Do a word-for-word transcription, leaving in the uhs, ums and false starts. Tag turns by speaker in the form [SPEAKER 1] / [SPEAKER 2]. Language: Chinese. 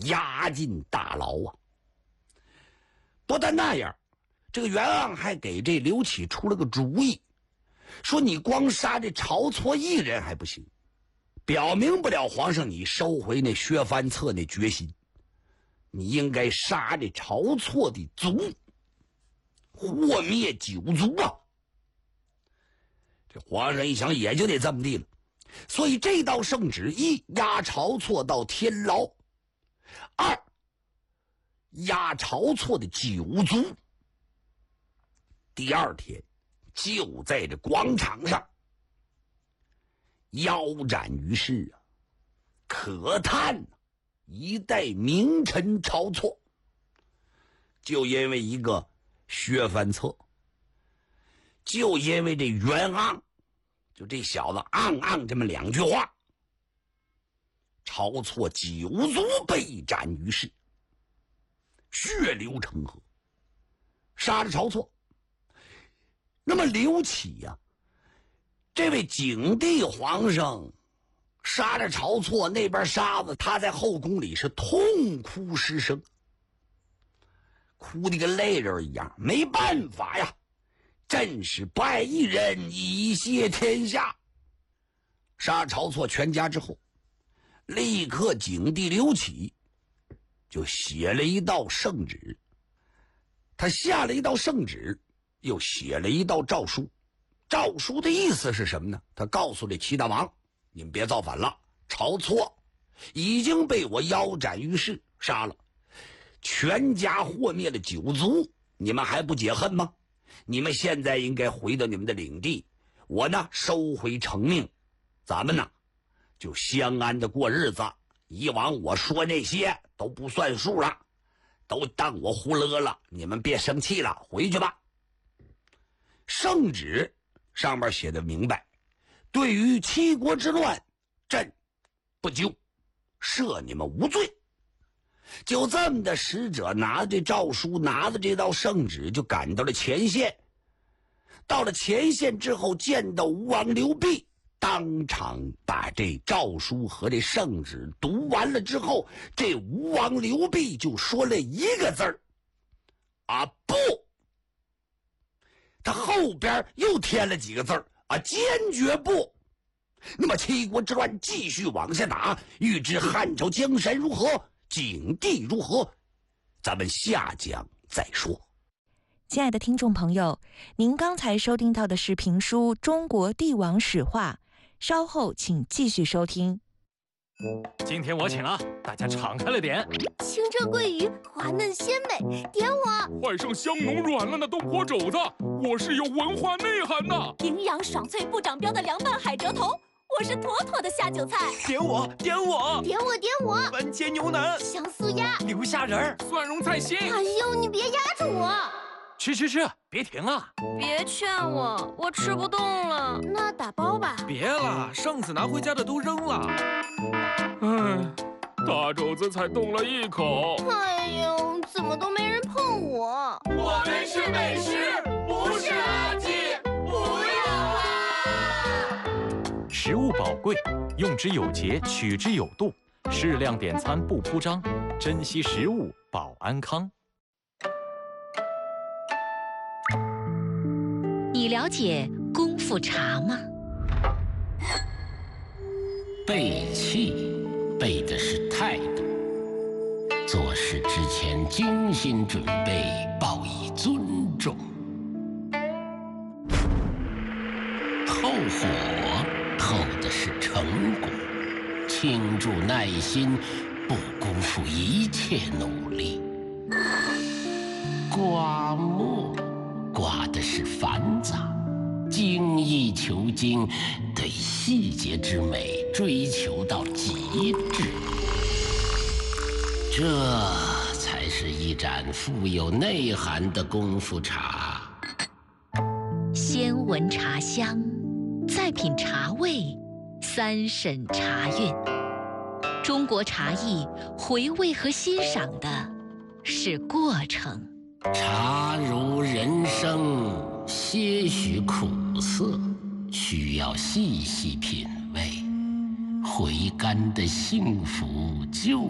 [SPEAKER 1] 押进大牢啊。不但那样，这个袁盎还给这刘启出了个主意，说你光杀这晁错一人还不行，表明不了皇上你收回那薛藩策那决心，你应该杀这晁错的族，祸灭九族啊。这皇上一想也就得这么地了，所以这道圣旨一押晁错到天牢，二押晁错的九族。第二天就在这广场上腰斩于市啊！可叹啊，一代名臣晁错，就因为一个薛藩策，就因为这袁盎，就这小子盎盎这么两句话，晁错九族被斩于市，血流成河，杀了晁错。那么刘启呀、啊，这位景帝皇上杀了晁错，那边杀子，他在后宫里是痛哭失声，哭得跟泪人一样，没办法呀，真是败一人以谢天下。杀晁错全家之后，立刻景帝刘启就写了一道圣旨，他下了一道圣旨，又写了一道诏书。诏书的意思是什么呢？他告诉这齐大王，你们别造反了，晁错已经被我腰斩于市，杀了，全家祸灭了九族，你们还不解恨吗？你们现在应该回到你们的领地，我呢收回成命，咱们呢就相安的过日子，以往我说那些都不算数了，都当我胡勒了，你们别生气了，回去吧。圣旨上面写的明白，对于七国之乱，朕不究，赦你们无罪。就这么的，使者拿着这诏书，拿着这道圣旨，就赶到了前线。到了前线之后，见到吴王刘濞，当场把这诏书和这圣旨读完了之后，这吴王刘濞就说了一个字儿：啊不。他后边又添了几个字儿啊，坚决不。那么七国之乱继续往下打，欲知汉朝江山如何，景帝如何，咱们下讲再说。
[SPEAKER 2] 亲爱的听众朋友，您刚才收听到的是评书《中国帝王史话》，稍后请继续收听。
[SPEAKER 3] 今天我请啊，大家敞开了点。
[SPEAKER 4] 清蒸桂鱼滑嫩鲜美，点我。
[SPEAKER 5] 快上香浓软烂的东坡肘子，我是有文化内涵的。
[SPEAKER 4] 营养爽脆不长膘的凉拌海蜇头，我是妥妥的下酒菜。
[SPEAKER 6] 点我，点我，
[SPEAKER 4] 点我，点我。
[SPEAKER 6] 番茄牛腩，
[SPEAKER 4] 香酥鸭，
[SPEAKER 6] 牛虾仁儿，
[SPEAKER 5] 蒜蓉菜心。
[SPEAKER 4] 哎呦，你别压着我。
[SPEAKER 3] 吃吃吃，别停啊！
[SPEAKER 7] 别劝我，我吃不动了。
[SPEAKER 4] 那打包吧。
[SPEAKER 6] 别了，上次拿回家的都扔了。
[SPEAKER 5] 唉，大肘子才动了一口。
[SPEAKER 4] 哎呦，怎么都没人碰我？
[SPEAKER 8] 我们是美食，不是垃圾，不要啊！
[SPEAKER 3] 食物宝贵，用之有节，取之有度，适量点餐不铺张，珍惜食物保安康。
[SPEAKER 9] 你了解功夫茶吗？
[SPEAKER 10] 背气，背的是态度。做事之前精心准备，报以尊重。透火，透的是成果。倾注耐心，不辜负一切努力。刮墨，刮的是繁杂。精益求精，对细节之美追求到极致，这才是一盏富有内涵的功夫茶。
[SPEAKER 9] 先闻茶香，再品茶味，三审茶韵。中国茶艺回味和欣赏的是过程。
[SPEAKER 10] 茶如人生，些许苦涩，需要细细品味。回甘的幸福就